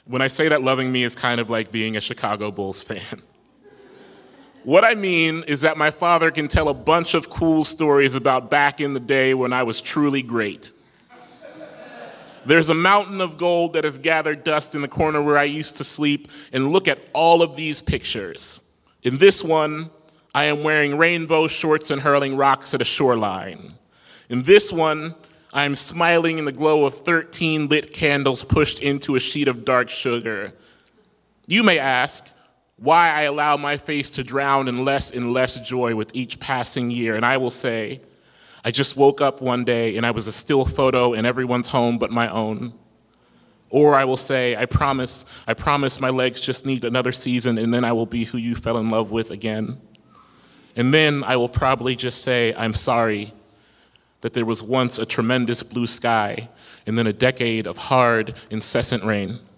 When I say that loving me is kind of like being a Chicago Bulls fan. What I mean is that my father can tell a bunch of cool stories about back in the day when I was truly great. There's a mountain of gold that has gathered dust in the corner where I used to sleep, and look at all of these pictures. In this one, I am wearing rainbow shorts and hurling rocks at a shoreline. In this one, I am smiling in the glow of 13 lit candles pushed into a sheet of dark sugar. You may ask why I allow my face to drown in less and less joy with each passing year, and I will say, I just woke up one day and I was a still photo in everyone's home but my own. Or I will say, I promise my legs just need another season and then I will be who you fell in love with again. And then I will probably just say, I'm sorry that there was once a tremendous blue sky and then a decade of hard, incessant rain.